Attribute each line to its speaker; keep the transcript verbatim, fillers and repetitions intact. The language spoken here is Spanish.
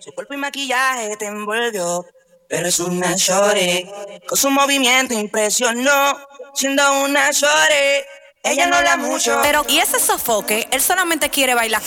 Speaker 1: Su cuerpo y maquillaje te envolvió, pero es una shorty. Con su movimiento impresionó, siendo una shorty. Ella no habla mucho,
Speaker 2: Pero, ¿y ese sofoque? Él solamente quiere bailar